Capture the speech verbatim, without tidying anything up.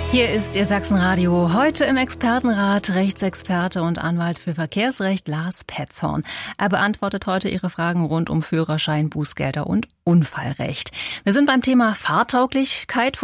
Hier ist Ihr Sachsenradio. Heute im Expertenrat Rechtsexperte und Anwalt für Verkehrsrecht Lars Petzhorn. Er beantwortet heute Ihre Fragen rund um Führerschein, Bußgelder und Unfallrecht. Wir sind beim Thema Fahrtauglichkeit.